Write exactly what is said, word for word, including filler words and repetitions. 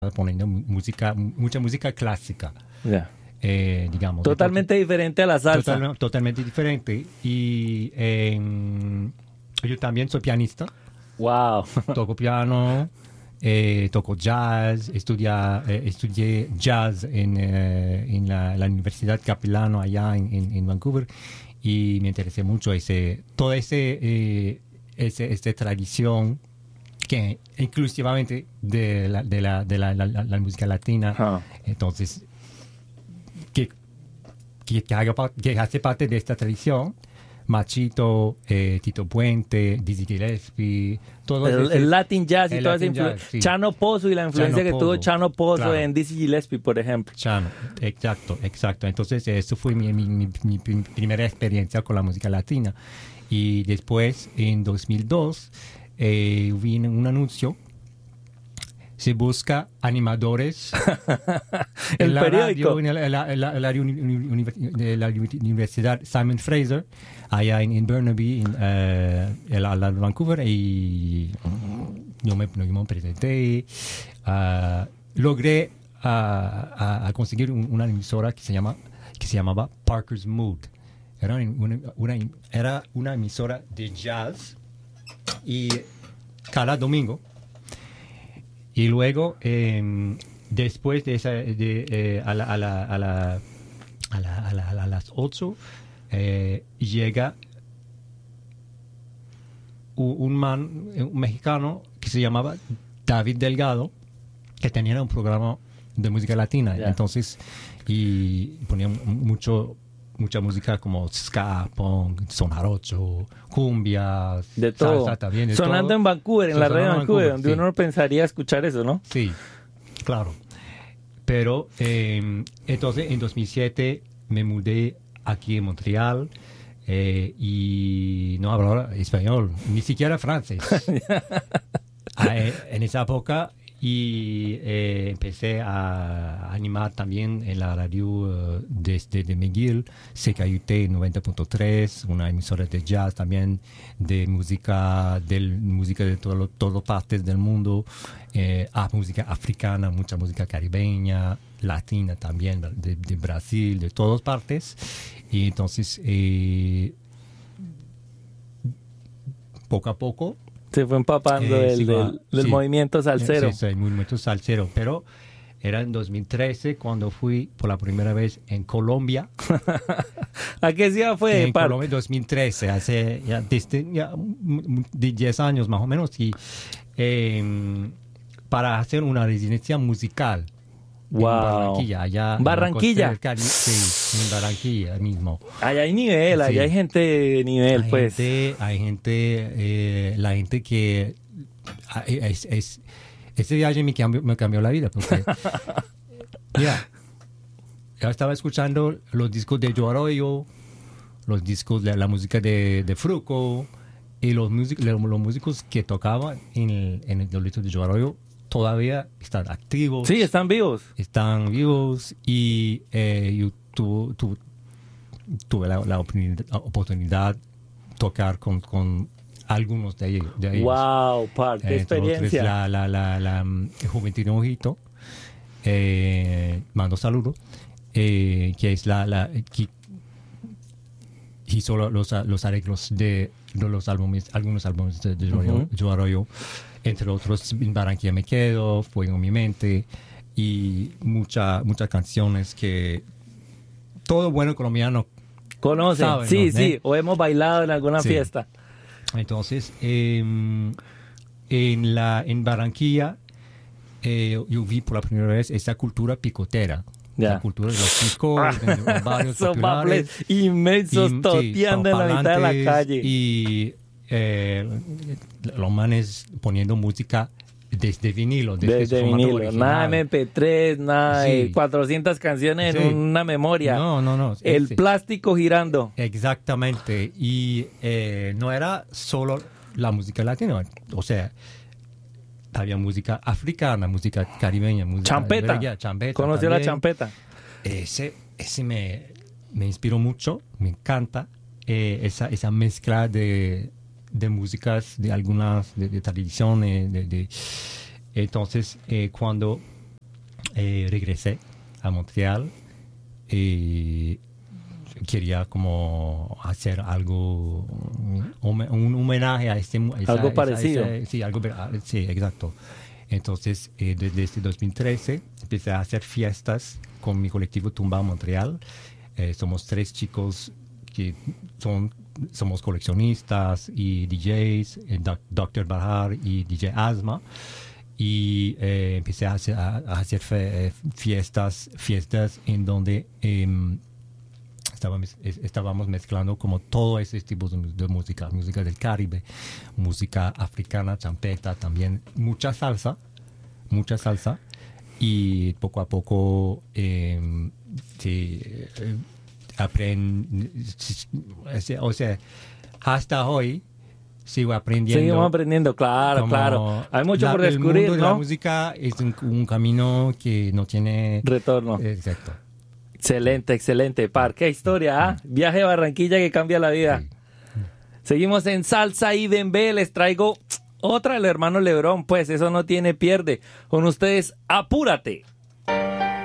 poniendo música, mucha música clásica. Yeah. Eh, digamos. Totalmente Entonces, diferente a la salsa. Total, totalmente diferente. Y eh, yo también soy pianista. Wow. Toco piano, eh, toco jazz, estudia, eh, estudié jazz en, eh, en la, la Universidad Capilano allá en, en, en Vancouver y me interesé mucho ese, toda ese, eh, ese, esta tradición que inclusivamente de la, de la, de la, la, la, la música latina. Huh. Entonces, que, que, que, haga, que hace parte de esta tradición. Machito, eh, Tito Puente, Dizzy Gillespie, todo el, ese, el Latin Jazz y el toda esa Latin influencia. jazz, sí. Chano Pozo y la influencia Chano que Pozo, tuvo Chano Pozo claro. en Dizzy Gillespie, por ejemplo. Chano, exacto, exacto. Entonces, eso fue mi, mi, mi, mi primera experiencia con la música latina. Y después, en dos mil dos, eh, vi un anuncio. Se busca animadores el en la periódico. radio, en la, la, la, la, uni, uni, de la Universidad Simon Fraser, allá en, en Burnaby, en, uh, al lado de Vancouver, y yo me, yo me presenté. Uh, logré uh, a, a conseguir un, una emisora que se, llama, que se llamaba Parker's Mood. Era una, una, era una emisora de jazz y cada domingo. Y luego, eh, después de esa, de, eh, a, la, a, la, a, la, a, la, a, la, a las ocho, eh, llega un, un man, un mexicano que se llamaba David Delgado, que tenía un programa de música latina. Yeah. Entonces, y ponía mucho... mucha música como ska, punk, son jarocho, cumbia, de todo. Salsa también, de sonando todo. en Vancouver, en la radio de Vancouver, Vancouver, donde sí. uno no pensaría escuchar eso, ¿no? Sí, claro. Pero eh, entonces en dos mil siete me mudé aquí en Montreal eh, y no hablaba español, ni siquiera francés. En esa época y eh, empecé a animar también en la radio uh, desde de McGill, C K U T noventa punto tres, una emisora de jazz también, de música, de música de todo, todas partes del mundo, eh, ah, música africana, mucha música caribeña, latina también, de, de Brasil, de todas partes. Y entonces, eh, poco a poco, se fue empapando eh, del, sí, del, del sí. movimiento salsero. Sí, sí, el movimiento salsero. Pero era en dos mil trece cuando fui por la primera vez en Colombia. ¿A qué ciudad fue? En Colombia en dos mil trece, hace ya, desde, ya de diez años más o menos, y, eh, para hacer una residencia musical. Wow. En Barranquilla, allá. Barranquilla. En Cali, sí, en Barranquilla mismo. Allá hay nivel, sí. Allá hay gente de nivel, hay pues. Gente, hay gente, eh, la gente que es, es, ese viaje me cambió, me cambió la vida, porque mira, yo estaba escuchando los discos de Joe Arroyo, los discos de la música de, de Fruco, y los, music, los, los músicos que tocaban en el, en el disco de Joe Arroyo todavía están activos. Sí, están vivos. Están vivos y eh, yo tu, tu, tuve la, la oportunidad de tocar con, con algunos de ellos. De ellos. ¡Wow! Par, ¡qué experiencia! La, la, la, la, el Juventino Ojito, eh, mando saludos, eh, que es la... la que hizo los, los arreglos de, de los álbumes, algunos álbumes de, de uh-huh. Joe Arroyo. Entre otros, en Barranquilla me quedo, Fuego en mi mente, y muchas muchas canciones que todo bueno colombiano conoce, sabe, sí, ¿no? sí, ¿Eh? o hemos bailado en alguna sí. fiesta. Entonces, eh, en, la, en Barranquilla, eh, yo vi por la primera vez esa cultura picotera. Yeah. La cultura de los picos, de los barrios populares. Inmensos y, toteando sí, en la mitad de la calle. Y eh, los manes poniendo música desde vinilo, desde, desde vinilo, nada eme pe tres, nada sí. de cuatrocientas canciones sí. en una memoria. No, no, no. El ese. Plástico girando. Exactamente. Y eh, no era solo la música latina, o sea, había música africana, música caribeña, música champeta. Verga, champeta. Conoció la champeta. Ese, ese me, me inspiró mucho, me encanta eh, esa, esa mezcla de de músicas de algunas de, de tradiciones de, de entonces eh, cuando eh, regresé a Montreal y quería como hacer algo, un, un homenaje a este... Esa, algo esa, parecido. Esa, sí, algo, sí, exacto. Entonces, eh, desde, desde dos mil trece empecé a hacer fiestas con mi colectivo Tumba Montreal. Eh, somos tres chicos que son, somos coleccionistas y D Js, eh, doctor Bahar y D J Asma. Y eh, empecé a hacer, a, a hacer fe, fiestas, fiestas en donde... Eh, Estábamos, estábamos mezclando como todo ese tipo de, de música, música del Caribe, música africana, champeta, también mucha salsa, mucha salsa, y poco a poco eh, sí, eh, aprendí, o sea, hasta hoy sigo aprendiendo. Seguimos aprendiendo, claro, claro. Hay mucho la, por descubrir, el mundo ¿no? de la música es un, un camino que no tiene retorno. Exacto. Excelente, excelente, Par. Qué historia, ¿ah? ¿eh? Viaje a Barranquilla que cambia la vida. Sí. Seguimos en Salsa y Dembow. Les traigo otra del hermano Lebrón. Pues eso no tiene pierde. Con ustedes, Apúrate.